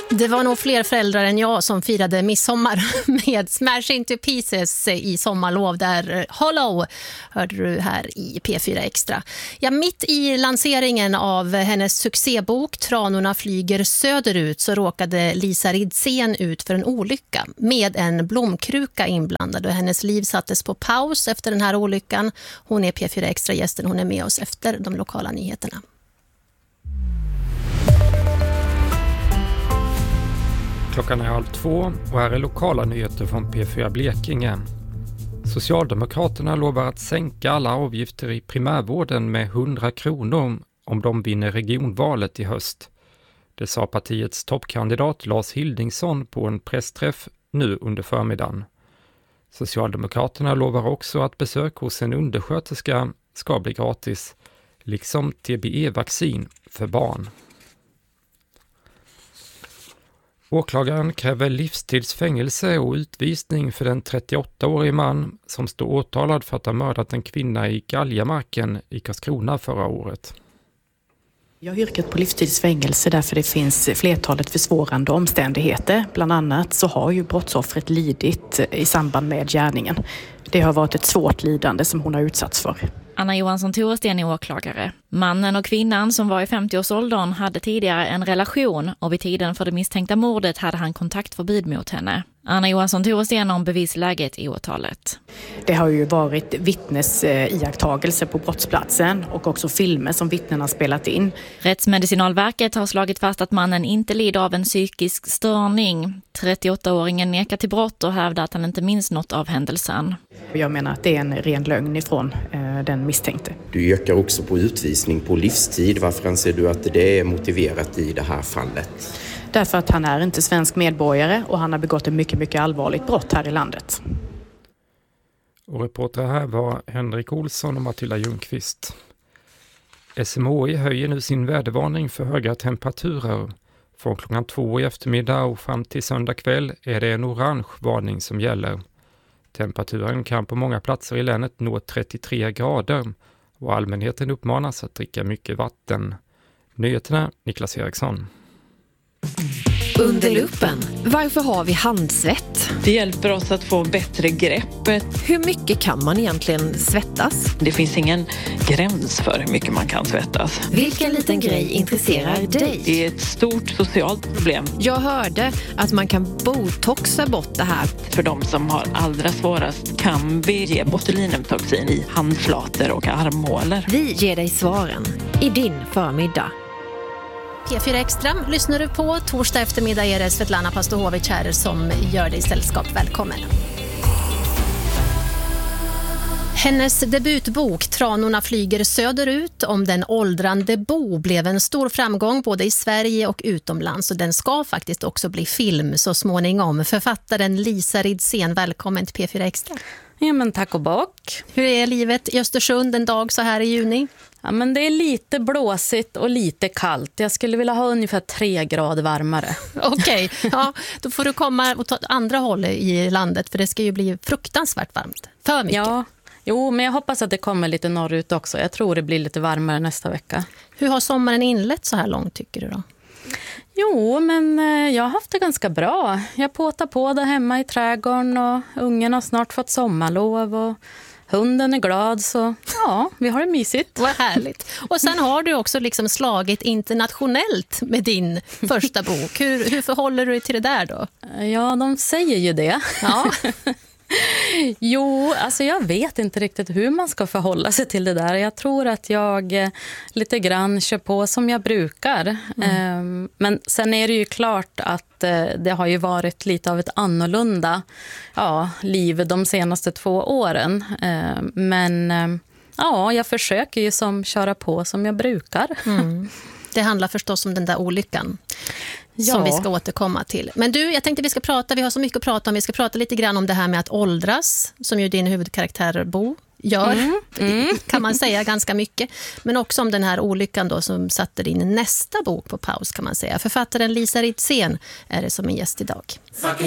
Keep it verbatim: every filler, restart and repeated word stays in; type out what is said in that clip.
Det var nog fler föräldrar än jag som firade midsommar med Smash Into Pieces i sommarlov där Hollow hörde du här i P fyra Extra. Ja, mitt i lanseringen av hennes succébok Tranorna flyger söderut så råkade Lisa Ridsén ut för en olycka med en blomkruka inblandad och hennes liv sattes på paus efter den här olyckan. Hon är P fyra Extra-gästen, hon är med oss efter de lokala nyheterna. Klockan är halv två och här är lokala nyheter från P fyra Blekinge. Socialdemokraterna lovar att sänka alla avgifter i primärvården med hundra kronor om de vinner regionvalet i höst. Det sa partiets toppkandidat Lars Hildingsson på en pressträff nu under förmiddagen. Socialdemokraterna lovar också att besök hos en undersköterska ska bli gratis, liksom T B E-vaccin för barn. Åklagaren kräver livstidsfängelse och utvisning för den trettioåttaårige man som står åtalad för att ha mördat en kvinna i Galjamarken i Karlskrona förra året. Jag har yrkat på livstidsfängelse därför det finns flertalet försvårande omständigheter. Bland annat så har ju brottsoffret lidit i samband med gärningen. Det har varit ett svårt lidande som hon har utsatts för. Anna Johansson Thorsten är åklagare. Mannen och kvinnan som var i femtioårsåldern hade tidigare en relation och vid tiden för det misstänkta mordet hade han kontaktförbud mot henne. Anna Johansson Thorsten om bevisläget i åtalet. Det har ju varit vittnes iakttagelser på brottsplatsen och också filmer som vittnen har spelat in. Rättsmedicinalverket har slagit fast att mannen inte lider av en psykisk störning. trettioåttaåringen nekar till brott och hävdar att han inte minns något av händelsen. Jag menar att det är en ren lögn ifrån eh, den misstänkte. Du yrkar också på utvisning på livstid. Varför anser du att det är motiverat i det här fallet? Därför att han är inte svensk medborgare och han har begått ett mycket, mycket allvarligt brott här i landet. Och reporter här var Henrik Olsson och Matilda Ljungqvist. S M H I höjer nu sin vädervarning för höga temperaturer. Från klockan två i eftermiddag och fram till söndag kväll är det en orange varning som gäller. Temperaturen kan på många platser i länet nå trettiotre grader och allmänheten uppmanas att dricka mycket vatten. Nyheterna, Niklas Eriksson. Under luppen. Varför har vi handsvett? Det hjälper oss att få bättre grepp. Hur mycket kan man egentligen svettas? Det finns ingen gräns för hur mycket man kan svettas. Vilken liten grej intresserar dig? Det är ett stort socialt problem. Jag hörde att man kan botoxa bort det här. För de som har allra svårast kan vi ge botulinumtoxin i handflator och armhålor. Vi ger dig svaren i din förmiddag. P fyra Extra lyssnar du på. Torsdag eftermiddag är det Svetlana Pastohovic här som gör dig sällskap. Välkommen. Hennes debutbok Tranorna flyger söderut om den åldrande Bo blev en stor framgång både i Sverige och utomlands och den ska faktiskt också bli film så småningom. Författaren Lisa Ridsén, välkommen till P fyra Extra. Ja, men tack och bock. Hur är livet i Östersund en dag så här i juni? Ja, men det är lite blåsigt och lite kallt. Jag skulle vilja ha ungefär tre grader varmare. Okej, okay. Ja, då får du komma och ta andra håll i landet för det ska ju bli fruktansvärt varmt. För mycket. Ja, jo, men jag hoppas att det kommer lite norrut också. Jag tror det blir lite varmare nästa vecka. Hur har sommaren inlett så här långt tycker du då? Jo, men jag har haft det ganska bra. Jag påtar på där hemma i trädgården och ungen har snart fått sommarlov och hunden är glad så ja, vi har det mysigt. Vad härligt. Och sen har du också liksom slagit internationellt med din första bok. Hur, hur förhåller du dig till det där då? Ja, de säger ju det. Ja. Jo, alltså jag vet inte riktigt hur man ska förhålla sig till det där. Jag tror att jag lite grann kör på som jag brukar. Mm. Men sen är det ju klart att det har ju varit lite av ett annorlunda ja, liv de senaste två åren. Men ja, jag försöker ju som köra på som jag brukar. Mm. Det handlar förstås om den där olyckan. Ja. Som vi ska återkomma till. Men du, jag tänkte vi ska prata, vi har så mycket att prata om. Vi ska prata lite grann om det här med att åldras, som ju din huvudkaraktär Bo gör, mm. Mm. kan man säga ganska mycket. Men också om den här olyckan då som satte din nästa bok på paus kan man säga. Författaren Lisa Ridsén är det som är gäst idag.